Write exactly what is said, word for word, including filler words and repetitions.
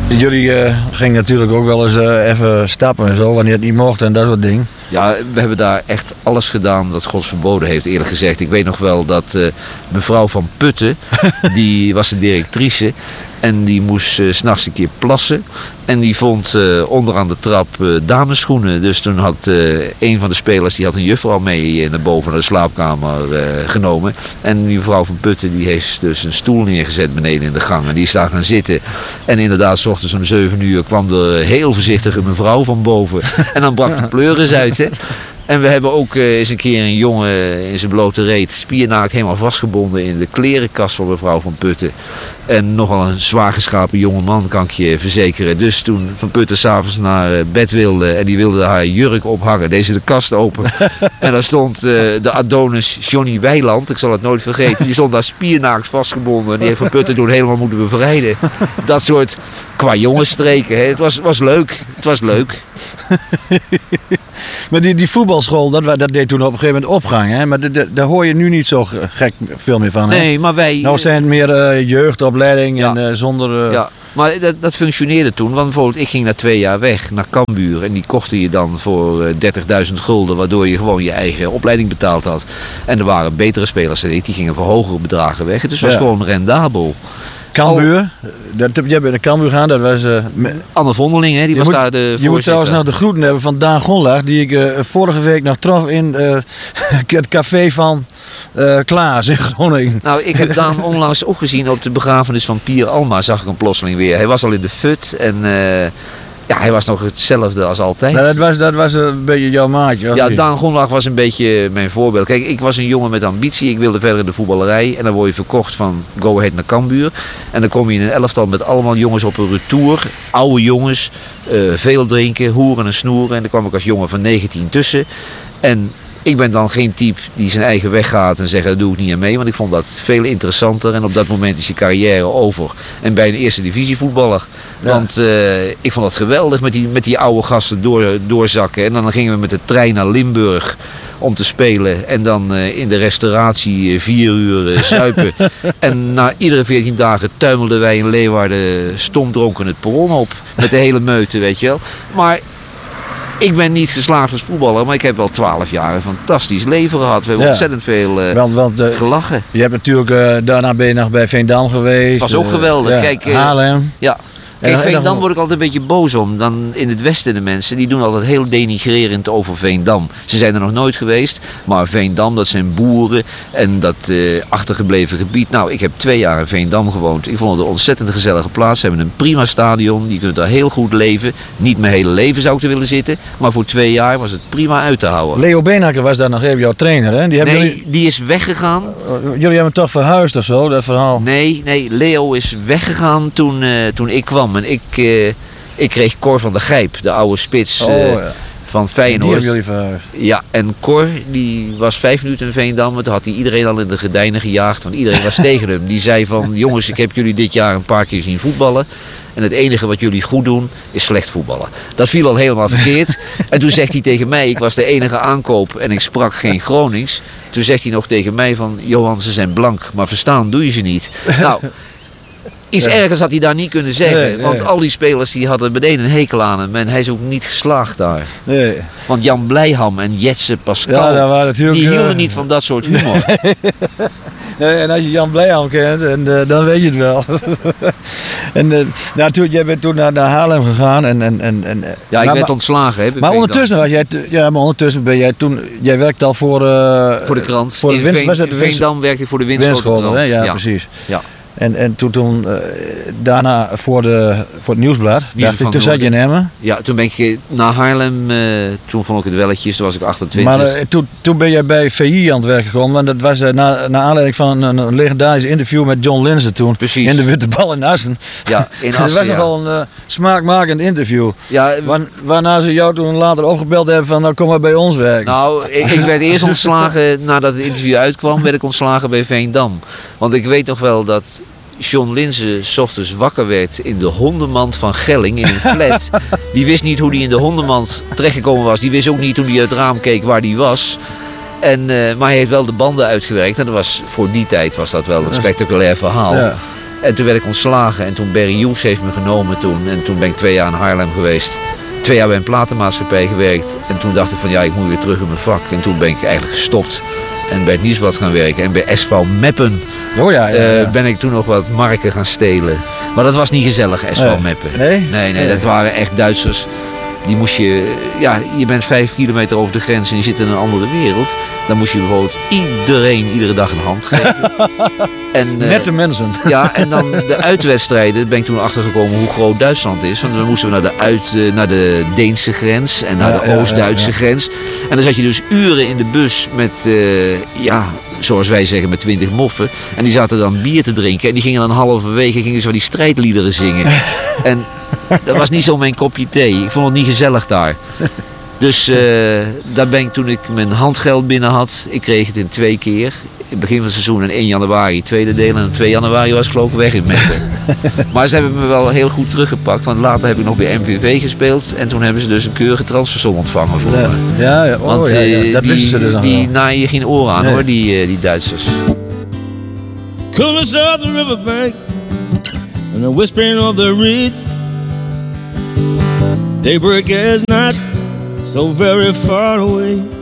Jullie uh, gingen natuurlijk ook wel eens uh, even stappen en zo, wanneer het niet mocht en dat soort dingen. Ja, we hebben daar echt alles gedaan wat God verboden heeft, eerlijk gezegd. Ik weet nog wel dat uh, mevrouw van Putten, die was de directrice en die moest uh, 's nachts een keer plassen. En die vond uh, onderaan de trap uh, damesschoenen. Dus toen had uh, een van de spelers die had een juffrouw mee naar boven naar de slaapkamer uh, genomen. En die mevrouw van Putten die heeft dus een stoel neergezet beneden in de gang. En die is daar gaan zitten. En inderdaad, 's ochtends om zeven uur kwam er heel voorzichtig een mevrouw van boven. En dan brak de pleuris uit, hè. En we hebben ook uh, eens een keer een jongen in zijn blote reet spiernaakt helemaal vastgebonden in de klerenkast van mevrouw van Putten. En nogal een zwaar geschapen jonge man, kan ik je verzekeren. Dus toen Van Putten s'avonds naar bed wilde en die wilde haar jurk ophangen, deed ze de kast open. En daar stond uh, de Adonis Johnny Weiland, ik zal het nooit vergeten. Die stond daar spiernaakt vastgebonden en die heeft Van Putten toen helemaal moeten bevrijden. Dat soort qua jongensstreken. Hè. Het was, was leuk. Het was leuk. Maar die, die voetbalschool, dat, dat deed toen op een gegeven moment opgang. Hè? Maar de, de, daar hoor je nu niet zo gek veel meer van. Hè? Nee, maar wij... Nou zijn het meer uh, jeugdopleiding ja. en uh, zonder... Uh... Ja, maar dat, dat functioneerde toen. Want bijvoorbeeld, ik ging na twee jaar weg naar Cambuur. En die kochten je dan voor uh, dertigduizend gulden. Waardoor je gewoon je eigen opleiding betaald had. En er waren betere spelers dan ik. Die gingen voor hogere bedragen weg. Het dus was ja. gewoon rendabel. Cambuur, dat, jij bent naar Cambuur gaan, dat was... Uh, Anne Vondeling, hè, die was moet, daar de voorzitter. Je moet trouwens nog de groeten hebben van Daan Gonlaag, die ik uh, vorige week nog trof in uh, het café van uh, Klaas in Groningen. Nou, ik heb Daan onlangs ook gezien op de begrafenis van Pier Alma, zag ik hem plotseling weer. Hij was al in de fut en... Uh, Ja, hij was nog hetzelfde als altijd. Nou, dat, was, dat was een beetje jouw maatje. Ja, Daan Gonlag was een beetje mijn voorbeeld. Kijk, ik was een jongen met ambitie. Ik wilde verder in de voetballerij. En dan word je verkocht van Go Ahead naar Cambuur. En dan kom je in een elftal met allemaal jongens op een retour. Oude jongens. Uh, veel drinken, hoeren en snoeren. En daar kwam ik als jongen van negentien tussen. En ik ben dan geen type die zijn eigen weg gaat en zegt, daar doe ik niet aan mee. Want ik vond dat veel interessanter. En op dat moment is je carrière over. En bij een eerste divisie voetballer. Ja. Want uh, ik vond dat geweldig met die, met die oude gasten door, doorzakken. En dan gingen we met de trein naar Limburg om te spelen. En dan uh, in de restauratie uh, vier uur uh, zuipen. En na iedere veertien dagen tuimelden wij in Leeuwarden stomdronken het perron op. Met de hele meute, weet je wel. Maar... ik ben niet geslaagd als voetballer, maar ik heb wel twaalf jaar een fantastisch leven gehad. We hebben ja. ontzettend veel uh, want, want, uh, gelachen. Je hebt natuurlijk, uh, daarna ben je nog bij Veendam geweest. Dat was ook uh, geweldig. Ja, Kijk, uh, Haarlem. Ja. Kijk, Veendam word ik altijd een beetje boos om. Dan in het westen de mensen, die doen altijd heel denigrerend over Veendam. Ze zijn er nog nooit geweest, maar Veendam, dat zijn boeren en dat uh, achtergebleven gebied. Nou, ik heb twee jaar in Veendam gewoond. Ik vond het een ontzettend gezellige plaats. Ze hebben een prima stadion, je kunt daar heel goed leven. Niet mijn hele leven zou ik er willen zitten, maar voor twee jaar was het prima uit te houden. Leo Beenhakker was daar nog even jouw trainer, hè? Die nee, jullie... die is weggegaan. Uh, jullie hebben toch verhuisd of zo, dat verhaal? Nee, nee, Leo is weggegaan toen, uh, toen ik kwam. En ik, uh, ik kreeg Cor van der Gijp, de oude spits uh, oh, ja. van Feyenoord. Die hebben jullie verhuisd. Ja, en Cor die was vijf minuten in Veendam. Toen had hij iedereen al in de gordijnen gejaagd. Want iedereen was tegen hem. Die zei van, jongens, ik heb jullie dit jaar een paar keer zien voetballen. En het enige wat jullie goed doen, is slecht voetballen. Dat viel al helemaal verkeerd. En toen zegt hij tegen mij, ik was de enige aankoop en ik sprak geen Gronings. Toen zegt hij nog tegen mij van, Johan, ze zijn blank, maar verstaan doe je ze niet. Nou... Iets ja. ergens had hij daar niet kunnen zeggen. Nee, nee. Want al die spelers die hadden meteen een hekel aan hem. En hij is ook niet geslaagd daar. Nee. Want Jan Blijham en Jetse Pascal, ja, die hielden uh... niet van dat soort humor. Nee. Nee, en als je Jan Blijham kent, en, uh, dan weet je het wel. en, uh, nou, toen, jij bent toen naar, naar Haarlem gegaan. En, en, en, en, ja, ik maar, werd ontslagen. Hè, maar ondertussen, was jij, ja, maar ondertussen ben jij toen... Jij werkte al voor... Uh, voor de krant. Voor de in winst, Veen, was het in Veendam werkte ik voor de Winschoten. Ja, ja, ja, precies. Ja. En, en toen, toen uh, daarna voor, de, voor het Nieuwsblad, dacht ik, toen zat je in Emmen. Ja, toen ben ik naar Haarlem, uh, toen vond ik het welletjes, toen was ik achtentwintig. Maar uh, toen, toen ben jij bij V I aan het werk gekomen, want dat was uh, naar na aanleiding van een, een legendarisch interview met John Linzen toen. Precies. In de Witte Bal in Assen. Ja, in Assen, dat was ja. nogal een uh, smaakmakend interview. Ja, Waar, waarna ze jou toen later opgebeld hebben van, nou kom maar bij ons werken. Nou, ik, ik werd eerst ontslagen, nadat het interview uitkwam, werd ik ontslagen bij Veendam. Want ik weet nog wel dat... John Linzen 's ochtends wakker werd in de hondenmand van Gelling in een flat. Die wist niet hoe hij in de hondenmand terechtgekomen was. Die wist ook niet toen hij uit het raam keek waar hij was. En, uh, maar hij heeft wel de banden uitgewerkt. En dat was, voor die tijd was dat wel een spectaculair verhaal. Ja. En toen werd ik ontslagen en toen Barry Hughes heeft me genomen toen. En toen ben ik twee jaar in Haarlem geweest. Twee jaar bij een platenmaatschappij gewerkt. En toen dacht ik van ja, ik moet weer terug in mijn vak. En toen ben ik eigenlijk gestopt. En bij het Nieuwsblad gaan werken. En bij S V Meppen Oh ja, ja, ja. uh, ben ik toen nog wat marken gaan stelen. Maar dat was niet gezellig, S V Nee. Meppen. Nee? Nee, nee, Nee. dat waren echt Duitsers. Die moest je, ja, je bent vijf kilometer over de grens en je zit in een andere wereld. Dan moest je bijvoorbeeld iedereen iedere dag een hand geven. En, uh, Nette mensen. Ja, en dan de uitwedstrijden, ben ik toen achtergekomen hoe groot Duitsland is. Want dan moesten we naar de, uit, uh, naar de Deense grens en naar Ja, de ja, Oost-Duitse ja, ja. grens. En dan zat je dus uren in de bus met, uh, ja, zoals wij zeggen, met twintig moffen. En die zaten dan bier te drinken en die gingen dan halverwege gingen zo die strijdliederen zingen. En dat was niet zo mijn kopje thee. Ik vond het niet gezellig daar. Dus uh, daar ben ik toen ik mijn handgeld binnen had. Ik kreeg het in twee keer. In het begin van het seizoen en één januari tweede deel. En op twee januari was ik geloof ik weg in Meppen. Maar ze hebben me wel heel goed teruggepakt. Want later heb ik nog bij M V V gespeeld. En toen hebben ze dus een keurige transfersom ontvangen voor Ja, me. ja, ja. Oh, Want ja, ja. uh, Dat die, wisten ze dus nog die wel. naaien je geen oren aan Nee. hoor, die, uh, die Duitsers. Coolness of the riverbank and the whispering of the reeds. Daybreak is not so very far away.